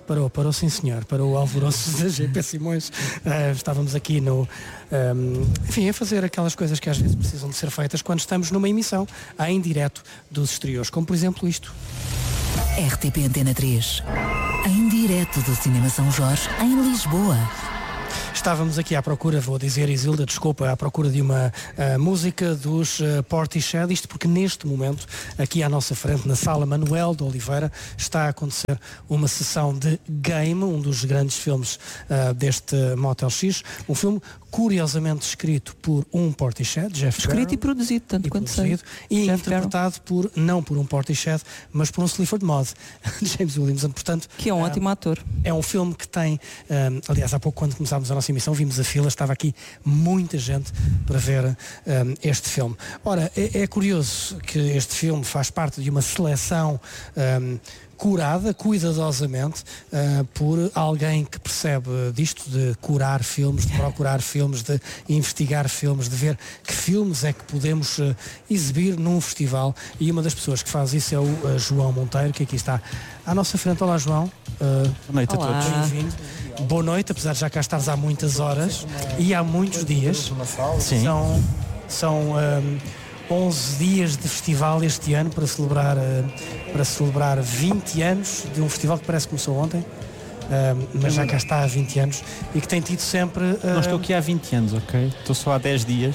Parou sim senhor, parou o alvoroço da GP Simões. Estávamos aqui enfim, a fazer aquelas coisas que às vezes precisam de ser feitas quando estamos numa emissão em direto dos exteriores, como por exemplo isto. RTP Antena 3, em direto do Cinema São Jorge, em Lisboa. Estávamos aqui à procura, vou dizer, Isilda, desculpa, à procura de uma música dos Portishead, isto porque neste momento, aqui à nossa frente, na sala Manuel de Oliveira, está a acontecer uma sessão de Game, um dos grandes filmes deste Motel X, um filme curiosamente escrito por um Portishead, Jeff Barrow. Escrito e produzido, tanto quanto sei. E interpretado não por um Portishead, mas por um Sleaford Mods, James Williamson, portanto... Que é um ótimo ator. É um filme que tem, aliás, há pouco quando começámos a nossa emissão, vimos a fila, estava aqui muita gente para ver este filme. Ora, é curioso que este filme faz parte de uma seleção curada, cuidadosamente, por alguém que percebe disto, de curar filmes, de procurar filmes, de investigar filmes, de ver que filmes é que podemos exibir num festival, e uma das pessoas que faz isso é o João Monteiro, que aqui está à nossa frente. Olá, João. Boa noite a todos. Bem-vindo. Boa noite, apesar de já cá estares há muitas horas e há muitos dias. Sim. São 11 dias de festival este ano para celebrar 20 anos de um festival que parece que começou ontem, mas já cá está há 20 anos e que tem tido sempre... Não estou aqui há 20 anos, ok? Estou só há 10 dias.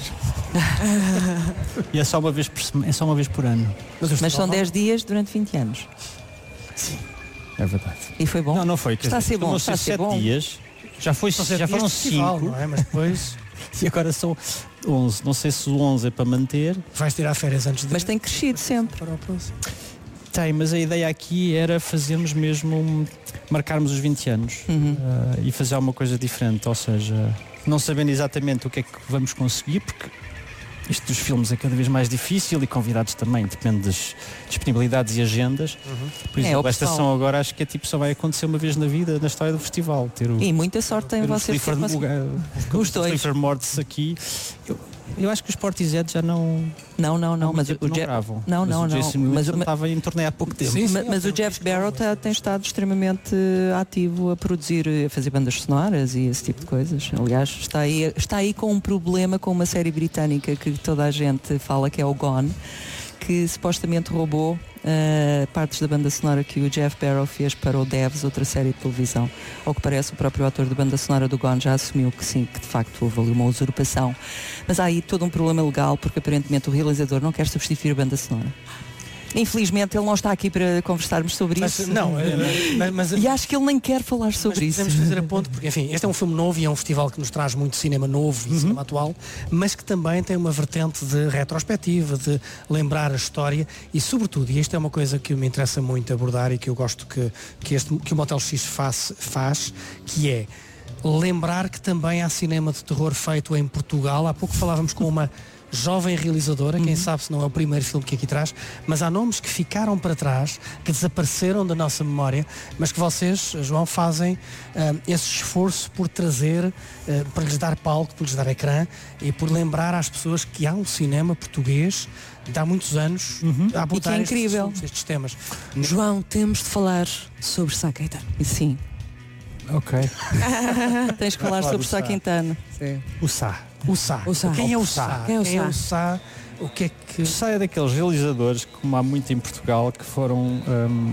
E é só uma vez por ano. Mas são 10 dias durante 20 anos. Sim, é verdade. E foi bom? Não foi. Está a ser bom, está a ser 7 bom. dias. Já foram 5. Não é? Mas depois... E agora são 11. Não sei se o 11 é para manter. Vais tirar férias antes de... Mas tem crescido sempre. Para o próximo. Tem, mas a ideia aqui era fazermos mesmo, marcarmos os 20 anos e fazer alguma coisa diferente, ou seja, não sabendo exatamente o que é que vamos conseguir, porque isto dos filmes é cada vez mais difícil e convidados também, depende das disponibilidades e agendas. Por exemplo, esta ação agora acho que só vai acontecer uma vez na vida, na história do festival. E muita sorte tem vocês. Os dois. Sleaford Mods aqui. Eu acho que os Portishead já não. Não, mas o Jeff gravam. Não. Jason Williamson estava em torneio há pouco tempo. Sim, mas o Jeff Barrow tem estado extremamente ativo a produzir, a fazer bandas sonoras e esse tipo de coisas. Aliás, está aí com um problema com uma série britânica que toda a gente fala que é o Gone, que supostamente roubou partes da banda sonora que o Jeff Barrow fez para o Devs, outra série de televisão. Ao que parece, o próprio autor da banda sonora do Gone já assumiu que sim, que de facto houve ali uma usurpação. Mas há aí todo um problema legal, porque aparentemente o realizador não quer substituir a banda sonora. Infelizmente ele não está aqui para conversarmos sobre isso. E acho que ele nem quer falar sobre isso. Podemos fazer a ponto, porque enfim, este é um filme novo e é um festival que nos traz muito cinema novo e cinema atual, mas que também tem uma vertente de retrospectiva, de lembrar a história e sobretudo, e isto é uma coisa que me interessa muito abordar e que eu gosto que o Motel X faz, que é lembrar que também há cinema de terror feito em Portugal. Há pouco falávamos com uma jovem realizadora, quem sabe se não é o primeiro filme que aqui traz, mas há nomes que ficaram para trás, que desapareceram da nossa memória, mas que vocês, João, fazem esse esforço por trazer, para lhes dar palco, por lhes dar ecrã e por lembrar às pessoas que há um cinema português de há muitos anos a abordar estes temas. João, temos de falar sobre Sá Caetano. Sim. Ok. Tens que falar sobre Sá Caetano. O Sá. Quem é o Sá? Quem é o Sá? O que é que... O Sá é daqueles realizadores, como há muito em Portugal, que foram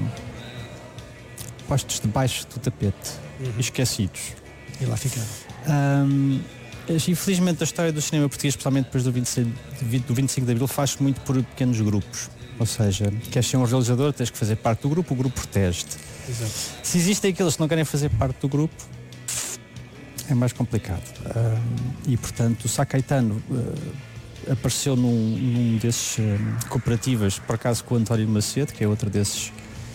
postos debaixo do tapete e esquecidos. E lá ficaram. Infelizmente a história do cinema português, especialmente depois do 25 de Abril, faz-se muito por pequenos grupos. Ou seja, queres ser um realizador, tens que fazer parte do grupo, o grupo protege-te. Exato. Se existem aqueles que não querem fazer parte do grupo, é mais complicado. E portanto o Sá Caetano apareceu num desses cooperativas, por acaso com o António Macedo, que é outro desses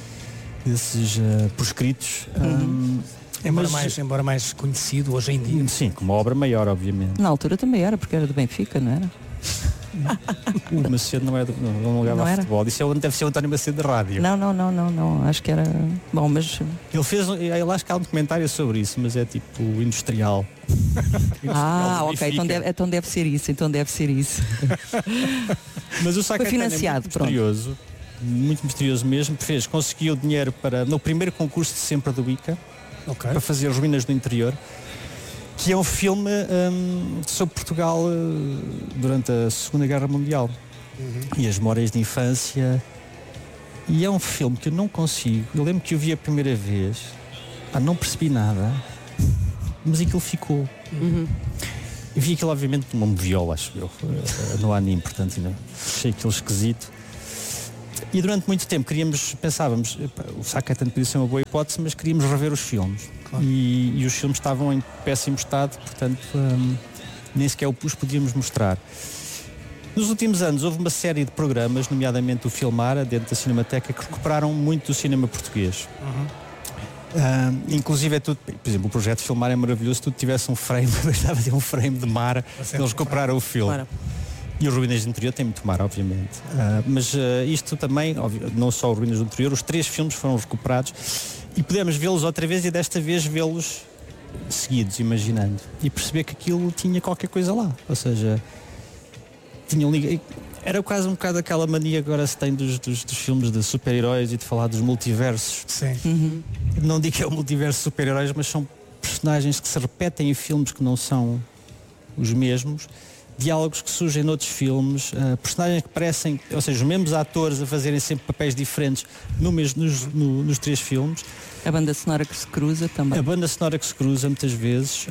proscritos. Embora mais conhecido hoje em dia. Sim, como uma obra maior, obviamente. Na altura também era, porque era do Benfica, não era? O Macedo não ligava a futebol. Isso deve ser o António Macedo de rádio. Não, acho que era bom, mas ele acho que há um documentário sobre isso, mas é tipo industrial. Ok, então deve ser isso. Mas o Sá Caetano financiado, é muito misterioso. muito misterioso mesmo. Conseguiu dinheiro no primeiro concurso de sempre do ICA, para fazer Ruínas do Interior, que é um filme sobre Portugal durante a Segunda Guerra Mundial e as memórias de infância. E é um filme que eu não consigo. Eu lembro que eu vi a primeira vez, não percebi nada, mas aquilo ficou. Eu vi aquilo, obviamente, numa viola, acho eu, no anime, portanto, achei aquilo esquisito. E durante muito tempo pensávamos, o Sá Caetano podia ser uma boa hipótese, mas queríamos rever os filmes. Claro. E os filmes estavam em péssimo estado, portanto, nem sequer os podíamos mostrar. Nos últimos anos houve uma série de programas, nomeadamente o Filmara, dentro da Cinemateca, que recuperaram muito do cinema português. Inclusive por exemplo, o projeto Filmar é maravilhoso. Se tu tivesse um frame, bastava ter um frame de mar, eles recuperaram o filme. Claro. E o Ruínas do Interior tem muito mar, obviamente. Mas isto também, não só o Ruínas do Interior, os 3 filmes foram recuperados e podemos vê-los outra vez e desta vez vê-los seguidos, imaginando. E perceber que aquilo tinha qualquer coisa lá. Ou seja, era quase um bocado aquela mania que agora se tem dos filmes de super-heróis e de falar dos multiversos. Sim. Não digo que é o multiverso de super-heróis, mas são personagens que se repetem em filmes que não são os mesmos, diálogos que surgem noutros filmes, personagens que parecem, ou seja, os mesmos atores a fazerem sempre papéis diferentes nos 3 filmes. A banda sonora que se cruza também. A banda sonora que se cruza muitas vezes.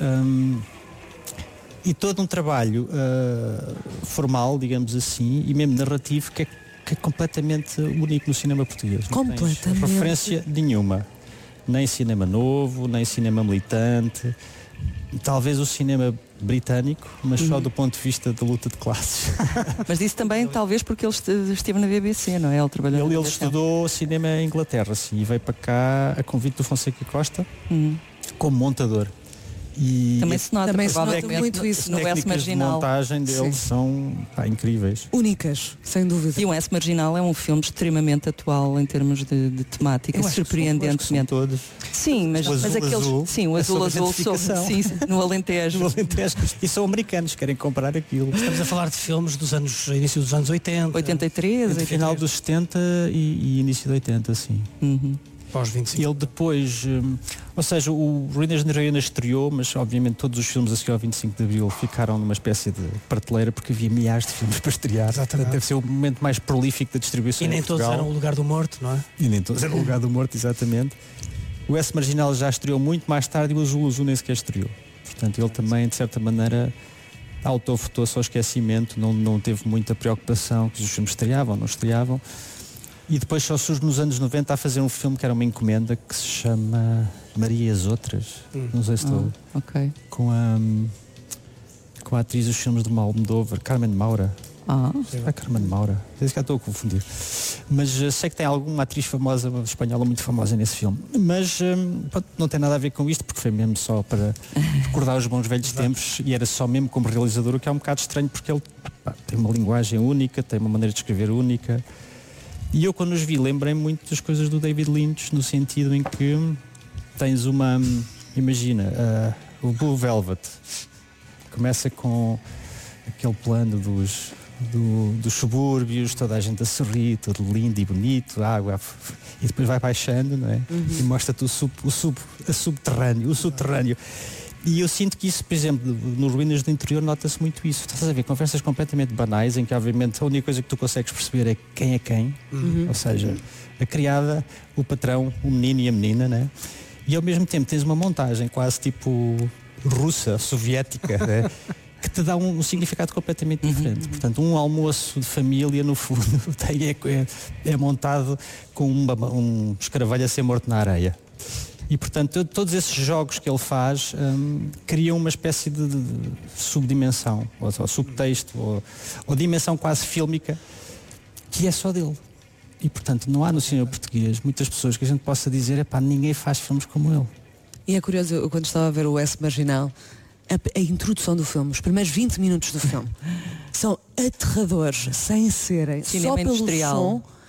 E todo um trabalho formal, digamos assim, e mesmo narrativo, que é completamente único no cinema português. Completamente. Não tens referência nenhuma. Nem cinema novo, nem cinema militante. Talvez o cinema britânico, mas só do ponto de vista da luta de classes. Mas isso também talvez porque ele esteve na BBC, não é? Ele trabalhou ele estudou cinema em Inglaterra, sim, e veio para cá a convite do Fonseca Costa como montador. E também se nota muito isso no S Marginal. A montagem deles são incríveis. Únicas, sem dúvida. E o S Marginal é um filme extremamente atual em termos de temática, surpreendentemente. Todos. Sim, mas aqueles. Azul, sim, o azul no Alentejo. No Alentejo. E são americanos, querem comprar aquilo. Estamos a falar de filmes início dos anos 80. 83. Final dos 70 e início de 80, sim. Pós-25. Ele depois, ou seja, o Ruínas do Interior estreou, mas obviamente todos os filmes a seguir ao 25 de Abril ficaram numa espécie de prateleira porque havia milhares de filmes para estrear. Exatamente. Deve ser o momento mais prolífico da distribuição. E nem todos eram o Lugar do Morto, não é? E nem todos eram o Lugar do Morto, exatamente. O S Marginal já estreou muito mais tarde e o Azul nem sequer estreou. Portanto, ele também, de certa maneira, autovotou-se ao esquecimento, não teve muita preocupação que os filmes estreavam, não estreavam. E depois só surge nos anos 90 a fazer um filme que era uma encomenda que se chama Maria e as Outras. Não sei se estou. Com a atriz dos filmes de Almodóvar, Carmen Maura. Carmen Maura. Sei que já estou a confundir. Mas sei que tem alguma atriz famosa, espanhola muito famosa nesse filme. Mas não tem nada a ver com isto, porque foi mesmo só para recordar os bons velhos tempos e era só mesmo como realizador, o que é um bocado estranho porque ele tem uma linguagem única, tem uma maneira de escrever única. E eu quando os vi lembrei muito das coisas do David Lynch, no sentido em que tens imagina, o Blue Velvet começa com aquele plano dos subúrbios, toda a gente a sorrir, tudo lindo e bonito, água, e depois vai baixando, não é? E mostra-te o subterrâneo. E eu sinto que isso, por exemplo, nos Ruínas do Interior nota-se muito isso. Estás a ver conversas completamente banais em que obviamente a única coisa que tu consegues perceber é quem é quem. Ou seja, a criada, o patrão, o menino e a menina, né? E ao mesmo tempo tens uma montagem quase tipo russa, soviética, né? Que te dá um significado completamente diferente. Portanto, um almoço de família, no fundo, é montado com um escaravelho a ser morto na areia. E, portanto, todos esses jogos que ele faz criam uma espécie de subdimensão, ou subtexto, ou dimensão quase fílmica, que é só dele. E, portanto, não há no cinema português muitas pessoas que a gente possa dizer, ninguém faz filmes como ele. E é curioso, eu, quando estava a ver o S Marginal, a introdução do filme, os primeiros 20 minutos do filme, são aterradores, sem serem, cinema só pelo industrial. som.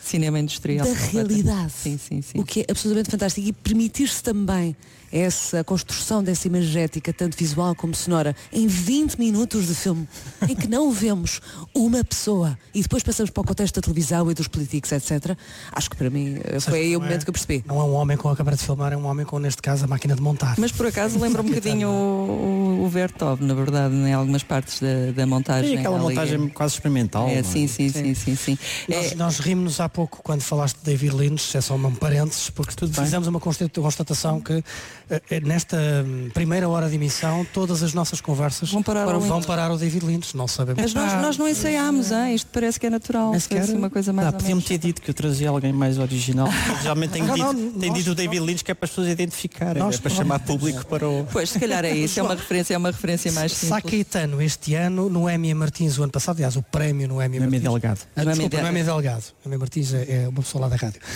cinema industrial. Da realidade. Sim. O que é absolutamente fantástico. E permitir-se também essa construção dessa imagética, tanto visual como sonora, em 20 minutos de filme, em que não vemos uma pessoa e depois passamos para o contexto da televisão e dos políticos, etc. Acho que para mim foi aí o momento que eu percebi. Não é um homem com a câmara de filmar, é um homem com, neste caso, a máquina de montar. Mas por acaso lembra um bocadinho o Vertov, na verdade, em algumas partes da montagem. E aquela ali. montagem quase experimental. Sim. Nós rimos-nos há pouco quando falaste de David Lynch, é só um parênteses, porque fizemos uma constatação que nesta primeira hora de emissão todas as nossas conversas vão parar ao David Lynch, não sabemos. Mas nós não ensaiámos, isto parece que é natural. Parece uma coisa mais podíamos ter dito que eu trazia alguém mais original. Geralmente tenho dito o David Lynch, que é para as pessoas identificarem, para chamar público para o... Pois, se calhar é isso, é uma referência mais simples. Sá Caetano este ano, no Emmy Martins o ano passado, aliás, o prémio no Emmy Martins. Delgado. Desculpa, no Emmy Delgado. O Emmy Martins é uma pessoa lá da rádio.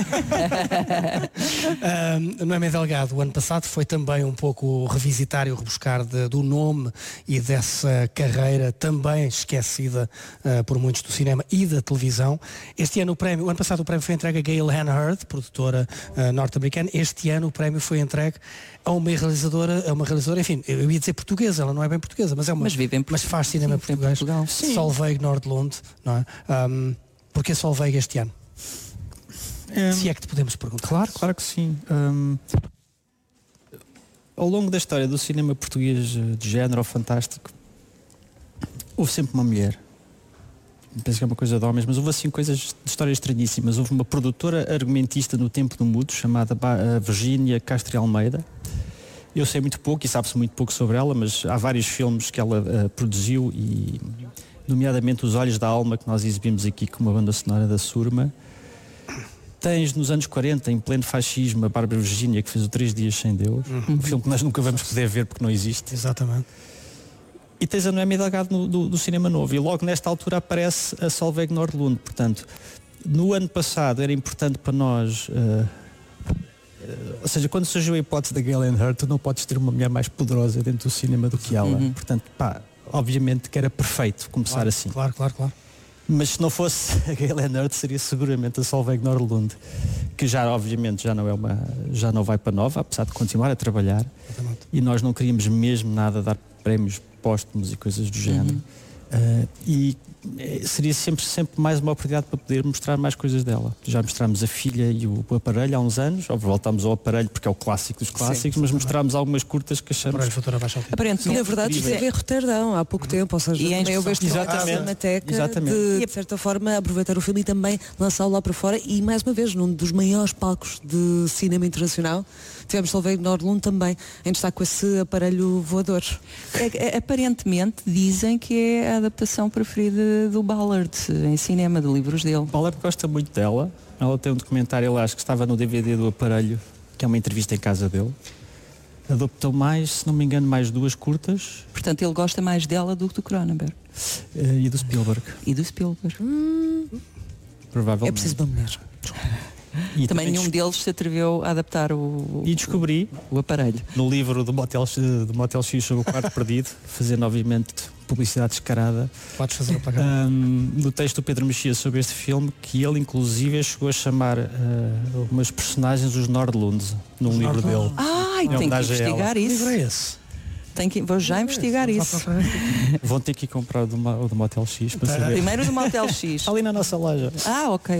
No Emmy Delgado, o ano passado, foi também um pouco revisitar e rebuscar do nome e dessa carreira também esquecida por muitos do cinema e da televisão. Este ano o ano passado o prémio foi entregue a Gail Hanhart, produtora norte-americana. Este ano o prémio foi entregue a uma realizadora, enfim, eu ia dizer portuguesa, ela não é bem portuguesa, mas faz cinema português. Solveig Nordlund, não é? Porquê Solveig este ano? Se é que te podemos perguntar. Claro que sim. Ao longo da história do cinema português de género fantástico, houve sempre uma mulher. Penso que é uma coisa de homens, mas houve assim coisas de histórias estranhíssimas. Houve uma produtora argumentista no Tempo do Mudo, chamada Virgínia Castro Almeida. Eu sei muito pouco e sabe-se muito pouco sobre ela, mas há vários filmes que ela produziu, e nomeadamente Os Olhos da Alma, que nós exibimos aqui com uma banda sonora da Surma. Tens nos anos 40, em pleno fascismo, a Bárbara Virgínia, que fez o 3 Dias Sem Deus, um filme que nós nunca vamos poder ver porque não existe. Exatamente. E tens a Noémia Delgado do cinema novo, e logo nesta altura aparece a Solveig Nordlund. Portanto, no ano passado era importante para nós, ou seja, quando surgiu a hipótese da Gail Hanhart, tu não podes ter uma mulher mais poderosa dentro do cinema do que ela. Portanto, obviamente que era perfeito começar assim. Claro. Mas se não fosse a Gail Hanhart, seria seguramente a Solveig Nordlund, que obviamente já não vai para nova, apesar de continuar a trabalhar. Exatamente. E nós não queríamos mesmo nada dar prémios póstumos e coisas do género. E seria sempre mais uma oportunidade para poder mostrar mais coisas dela. Já mostramos A Filha e o Aparelho há uns anos, voltámos ao Aparelho porque é o clássico dos clássicos, mas mostrámos algumas curtas que achamos... Aparentemente, na verdade, esteve em Roterdão há pouco tempo, ou seja, eu vejo a Cinemateca de certa forma aproveitar o filme e também lançá-lo lá para fora, e mais uma vez num dos maiores palcos de cinema internacional tivemos Solveig Nordlund também em destaque com esse aparelho voador. Aparentemente dizem que é a adaptação preferida do Ballard em cinema, de livros dele. Ballard gosta muito dela. Ela tem um documentário, acho que estava no DVD do Aparelho, que é uma entrevista em casa dele. Adoptou se não me engano, mais 2 curtas. Portanto, ele gosta mais dela do que do Cronenberg. E do Spielberg. Provavelmente. É preciso de uma mulher. E também nenhum deles se atreveu a adaptar e descobri o Aparelho. No livro do Motel X sobre o Quarto Perdido, fazendo obviamente publicidade descarada. Podes fazer o pagamento. No texto do Pedro Mexia sobre este filme, que ele inclusive chegou a chamar umas personagens os Nordlunds num livro dele. Tem que investigar isso. Que livro é esse? Vou já investigar isso. Vão ter que ir comprar o do Motel X para saber. Primeiro do Motel X. Ali na nossa loja. Ok.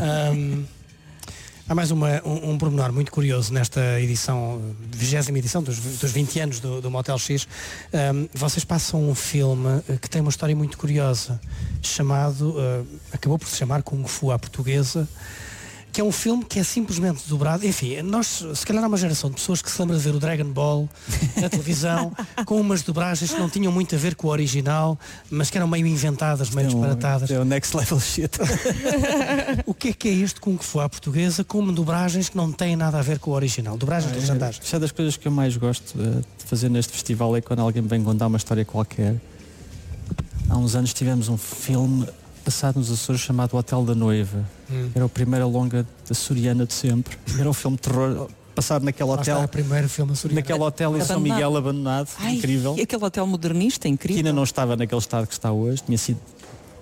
Há mais um pormenor muito curioso nesta edição, 20ª edição dos 20 anos do Motel X. Vocês passam um filme que tem uma história muito curiosa, chamado, acabou por se chamar Kung Fu à Portuguesa, que é um filme que é simplesmente dobrado. Enfim, nós, se calhar há uma geração de pessoas que se lembra de ver o Dragon Ball na televisão, com umas dobragens que não tinham muito a ver com o original, mas que eram meio inventadas, meio disparatadas. É o next level shit. O que é este Kung Fu à Portuguesa, com dobragens que não têm nada a ver com o original? Dobragens de legendagens. Isso é das coisas que eu mais gosto de fazer neste festival, é quando alguém vem contar uma história qualquer. Há uns anos tivemos um filme passado nos Açores chamado Hotel da Noiva. Era o primeiro longa açoriana de sempre. Era um filme de terror passado naquele hotel. O primeiro filme açoriano. Naquele hotel em São Miguel abandonado. Incrível. E aquele hotel modernista, incrível. Que ainda não estava naquele estado que está hoje. Tinha sido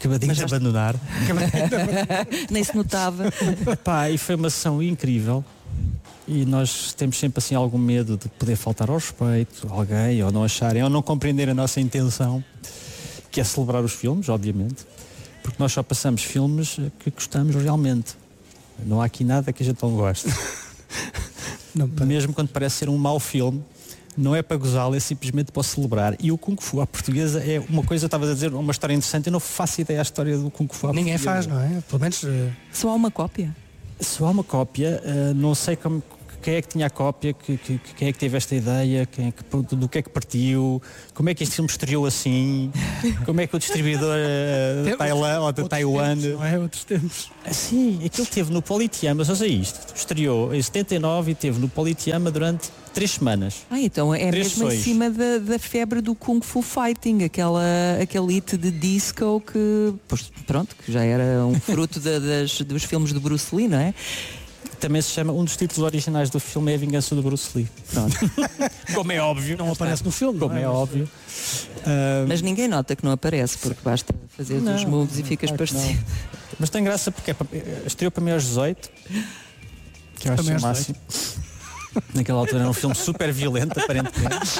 acabadinho de abandonar. Nem se notava. Epá, e foi uma sessão incrível. E nós temos sempre assim algum medo de poder faltar ao respeito a alguém, ou não acharem, ou não compreender a nossa intenção, que é celebrar os filmes, obviamente, porque nós só passamos filmes que gostamos realmente. Não há aqui nada que a gente não goste. Mesmo quando parece ser um mau filme, não é para gozá-lo, é simplesmente para celebrar. E o Kung Fu à portuguesa é uma coisa, eu estava a dizer, uma história interessante. Eu não faço ideia da história do Kung Fu à Ninguém portuguesa. faz, não é? Pelo menos... Só há uma cópia? Só há uma cópia, não sei quem é que tinha a cópia, quem é que teve esta ideia, do que é que partiu, como é que este filme estreou assim, como é que o distribuidor de Taiwan... Não é? Outros tempos. Sim, aquilo teve no Politeama, só sei isto, estreou em 79 e teve no Politeama durante 3 semanas. Então é mesmo em cima da febre do Kung Fu Fighting, aquele hit de disco que, pronto, que já era um fruto dos filmes do Bruce Lee, não é? Também se chama, um dos títulos originais do filme é A Vingança do Bruce Lee. Pronto. Como é óbvio. Não aparece no filme. Como é óbvio. Mas ninguém nota que não aparece, porque basta fazer os moves e ficas parecido. Mas tem graça porque estreou para mim aos 18, que eu acho o máximo. Naquela altura era um filme super violento, aparentemente.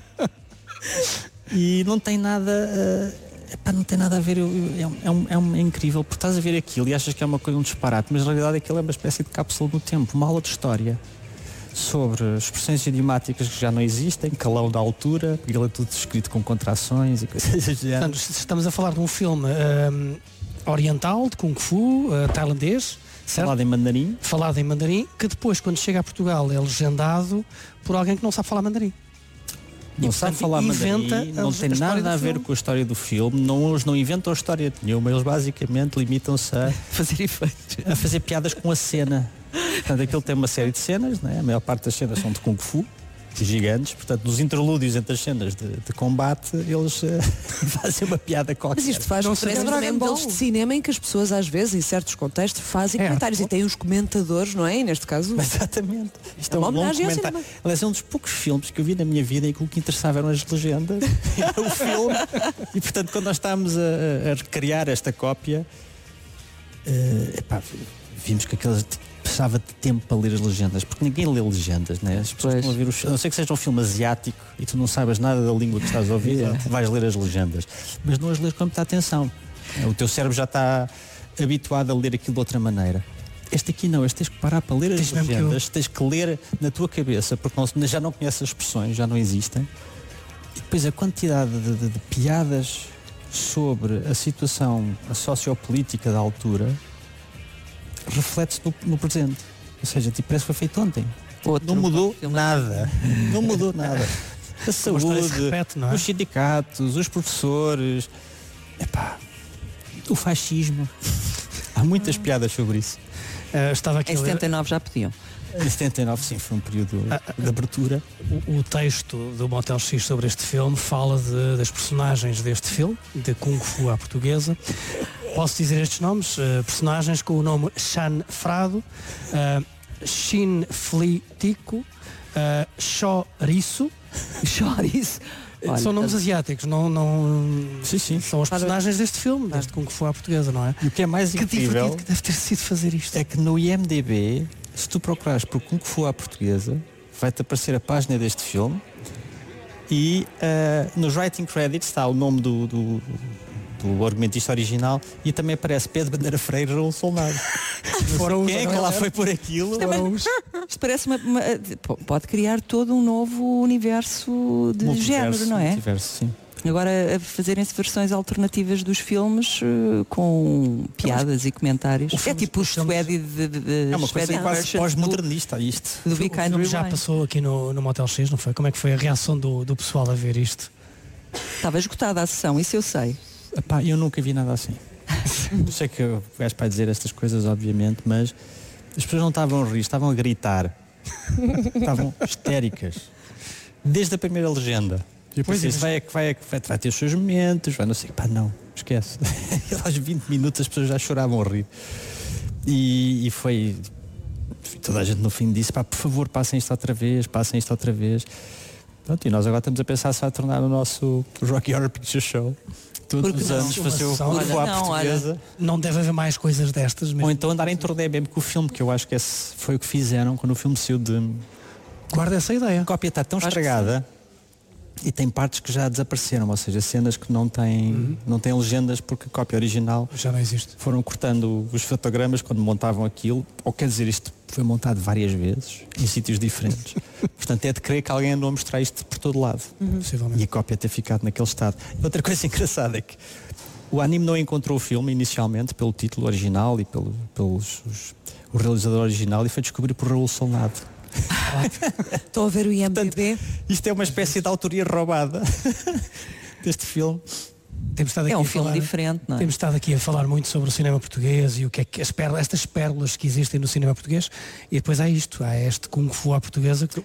E não tem nada... não tem nada a ver, é incrível, porque estás a ver aquilo e achas que é um disparate, mas na realidade aquilo é uma espécie de cápsula no tempo, uma aula de história sobre expressões idiomáticas que já não existem, calão da altura, aquilo é tudo escrito com contrações e coisas do género. Portanto, estamos a falar de um filme oriental, de Kung Fu, tailandês, certo? Falado em mandarim, que depois, quando chega a Portugal, é legendado por alguém que não sabe falar mandarim. Não sabe falar mandarim, não tem nada a ver com a história do filme, eles não inventam a história nenhuma, eles basicamente limitam-se a fazer efeitos, a fazer piadas com a cena. Portanto, aquilo tem uma série de cenas, né? A maior parte das cenas são de Kung Fu, gigantes, portanto, nos interlúdios entre as cenas de combate, eles fazem uma piada qualquer. Mas isto faz referência também modelos de cinema em que as pessoas, às vezes, em certos contextos, fazem comentários e têm os comentadores, não é? E neste caso... Exatamente. Isto é um longo comentário. Aliás, é um dos poucos filmes que eu vi na minha vida em que o que interessava eram as legendas, era o filme. E, portanto, quando nós estávamos a recriar esta cópia, vimos que aqueles... precisava de tempo para ler as legendas, porque ninguém lê legendas, né? As pessoas estão a ver a não ser que seja um filme asiático e tu não sabes nada da língua que estás a ouvir, vais ler as legendas, mas não as lês com muita atenção. O teu cérebro já está habituado a ler aquilo de outra maneira. Este aqui não, este tens que parar para ler as legendas, tens que ler na tua cabeça, porque já não conheces as expressões, já não existem. E depois a quantidade de piadas sobre a situação sociopolítica da altura reflete-se no presente. Ou seja, parece que foi feito ontem. Não mudou nada. Não mudou nada. A saúde, os sindicatos, os professores, o fascismo. Há muitas piadas sobre isso. Estava aqui em 79 já podiam. Em 79 sim, foi um período de abertura. O texto do Motel X sobre este filme fala das personagens deste filme, de Kung Fu à portuguesa. Posso dizer estes nomes? Personagens com o nome Shan Frado, Shin Fli Tico, Choriço. São nomes asiáticos, Sim. São as personagens deste filme, deste Kung Fu à portuguesa, não é? E o que é mais incrível que deve ter sido fazer isto. É que no IMDb, se tu procurares por Kung Fu à portuguesa, vai-te aparecer a página deste filme e nos writing credits está o nome do argumentista original e também aparece Pedro Bandeira Freire ou Solnado. Quem é que lá foi por aquilo? Isto parece pode criar todo um novo universo de género, não é? Multiverso, sim. Agora a fazerem-se versões alternativas dos filmes com piadas e comentários. É tipo o Suede de é uma coisa quase pós-modernista isto. O filme já passou aqui no Motel X, não foi? Como é que foi a reação do pessoal a ver isto? Estava esgotada a sessão, isso eu sei. Eu nunca vi nada assim. Eu sei que o gajo vai dizer estas coisas, obviamente, mas as pessoas não estavam a rir, estavam a gritar. Estavam histéricas. Desde a primeira legenda. Depois isso vai ter os seus momentos, vai não sei, não, esquece. Aos 20 minutos as pessoas já choravam a rir. E foi toda a gente no fim disse, por favor, passem isto outra vez. Pronto, e nós agora estamos a pensar se vai tornar o nosso Rocky Horror Picture Show. todos os anos fazer o curvo à portuguesa. Não deve haver mais coisas destas mesmo. Ou então andar em turnê mesmo com o filme, que eu acho que esse foi o que fizeram quando o filme saiu de... Guarda essa ideia. A cópia está tão estragada e tem partes que já desapareceram, ou seja, cenas que não têm legendas porque a cópia original já não existe. Foram cortando os fotogramas quando montavam aquilo, ou quer dizer, isto foi montado várias vezes em sítios diferentes. Portanto, é de crer que alguém andou a mostrar isto por todo lado. E a cópia ter ficado naquele estado. Outra coisa engraçada é que o anime não encontrou o filme inicialmente pelo título original e o realizador original, e foi descobrido por Raul Solnado. Estou a ver o IMDb. Portanto, isto é uma espécie de autoria roubada deste filme. Temos estado aqui um filme diferente, não é? Temos estado aqui a falar muito sobre o cinema português e o que é que estas pérolas que existem no cinema português, e depois há este Kung Fu à portuguesa que